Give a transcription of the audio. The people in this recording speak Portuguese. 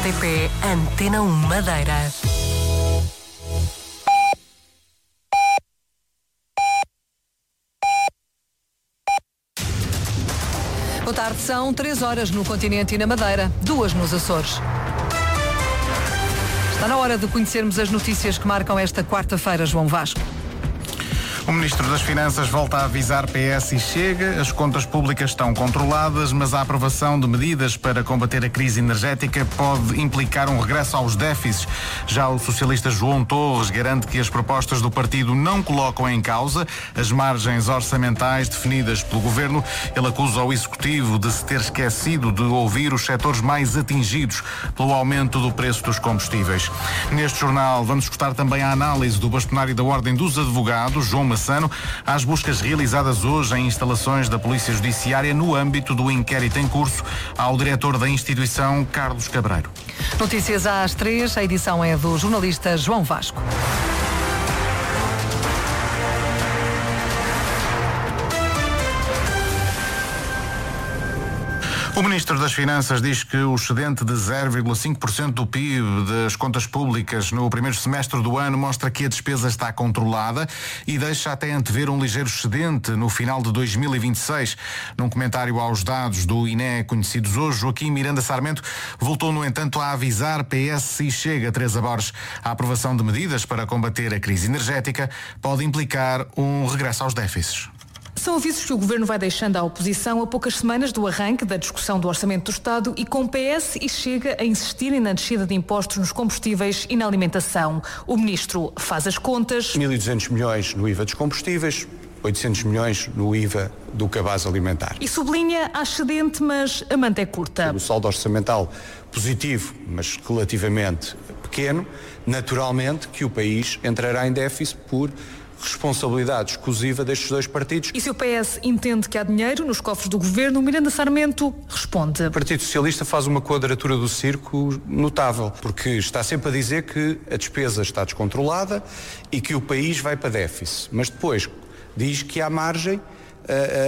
RTP Antena 1 Madeira. Boa tarde, são 3 horas no continente e na Madeira, 2 nos Açores. Está na hora de conhecermos as notícias que marcam esta quarta-feira, João Vasco. O Ministro das Finanças volta a avisar PS e Chega. As contas públicas estão controladas, mas a aprovação de medidas para combater a crise energética pode implicar um regresso aos déficits. Já o socialista João Torres garante que as propostas do partido não colocam em causa as margens orçamentais definidas pelo Governo. Ele acusa o Executivo de se ter esquecido de ouvir os setores mais atingidos pelo aumento do preço dos combustíveis. Neste jornal vamos escutar também a análise do bastonário da Ordem dos Advogados, João Massano, às buscas realizadas hoje em instalações da Polícia Judiciária no âmbito do inquérito em curso ao diretor da instituição, Carlos Cabreiro. Notícias às 3, a edição é do jornalista João Vasco. O Ministro das Finanças diz que o excedente de 0,5% do PIB das contas públicas no primeiro semestre do ano mostra que a despesa está controlada e deixa até antever um ligeiro excedente no final de 2026. Num comentário aos dados do INE conhecidos hoje, Joaquim Miranda Sarmento voltou, no entanto, a avisar PS e Chega, Teresa Borges. A aprovação de medidas para combater a crise energética pode implicar um regresso aos déficits. São avisos que o Governo vai deixando à oposição a poucas semanas do arranque da discussão do Orçamento do Estado e com PS e Chega a insistirem na descida de impostos nos combustíveis e na alimentação. O Ministro faz as contas. 1.200 milhões no IVA dos combustíveis, 800 milhões no IVA do cabaz alimentar. E sublinha a excedente, mas a manta é curta. O saldo orçamental positivo, mas relativamente pequeno, naturalmente que o país entrará em déficit por responsabilidade exclusiva destes dois partidos. E se o PS entende que há dinheiro nos cofres do Governo, Miranda Sarmento responde. O Partido Socialista faz uma quadratura do circo notável, porque está sempre a dizer que a despesa está descontrolada e que o país vai para déficit, mas depois diz que há margem